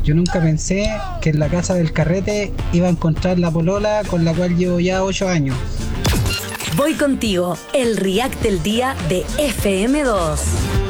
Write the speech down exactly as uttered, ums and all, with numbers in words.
Yo nunca pensé que en la casa del carrete iba a encontrar la polola con la cual llevo ya ocho años. Voy contigo, el React del día de F M dos.